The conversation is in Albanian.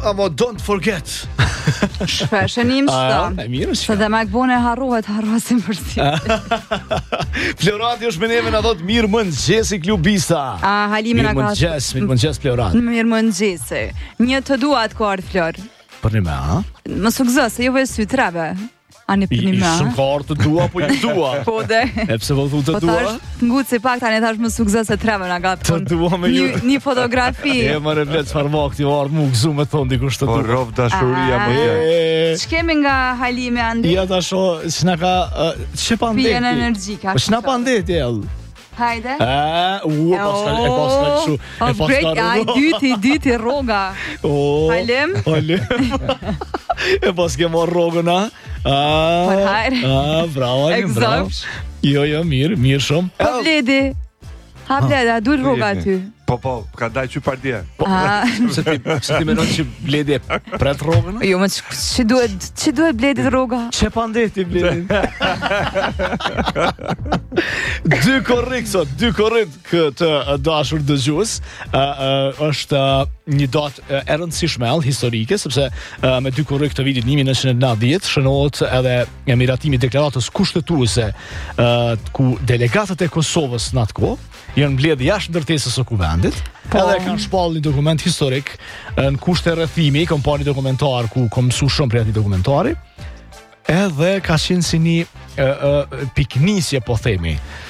ama don't forget. Shënim çdo. Mirë, Se dhe me këbone harrohet si përsi. Florati është me neve na thot mirë mëngjesi klubista. Halime na ka. Mirë mëngjes Florati. Mirë mëngjesi. Një të duat ku ardh Flor. Për një me, ha? Më sukses, se jo vetë sy treve. Ani për një me. Shumë ka të dua, po i dua. Po de. E pse po thu të dua? Po tash ngut si pak tani thash më sukses se treve na gat. Të dua me ju. Një fotografi. E më reflet çfarë vakti ardh mu gëzu me thon dikush të Po dua. rrov dashuria më tjerë. Ç'kemi nga Halime Andi? Ja tash s'na ka ç'pandeti. Pijen energjika. Po s'na pandeti ell. Hajde. Paska kështu. Dyti rroga. Halim. E pas ke marrë rrogën, a? Bravo, bravo. Jo, mirë shumë. Po Bledi. Ha Bledi, a duhet rroga aty? Po, ka daj që pardje. Se ti menon që Bledi e pret rrogën? Jo, më që duhet Bledi rroga? Që pandeti Bledi? Dy korrit këtë dashur dëgjues. Është një datë e rëndësishme historike, sepse me dy korrik të vitit 1990 shënohet edhe emiratimi i deklaratës kushtetuese ku delegatët e Kosovës në atë kohë janë mbledhur jashtë ndërtesës së kuvendit, edhe kanë shpallur një dokument historik në kushte rrethimi, kompani dokumentar ku kam mësuar shumë për atë dokumentari. Edhe ka qenë si një piknisje, po themi,